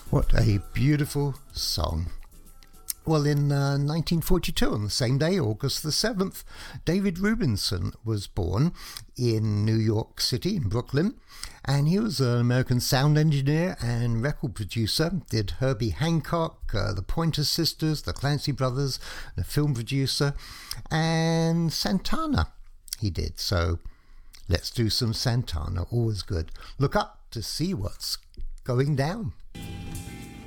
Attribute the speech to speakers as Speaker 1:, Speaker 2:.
Speaker 1: What a beautiful song. Well, in 1942, on the same day, August the 7th, David Rubinson was born in New York City, in Brooklyn, and he was an American sound engineer and record producer. Did Herbie Hancock, the Pointer Sisters, the Clancy Brothers, the film producer, and Santana he did. So let's do some Santana, always good. Look up to see what's going down.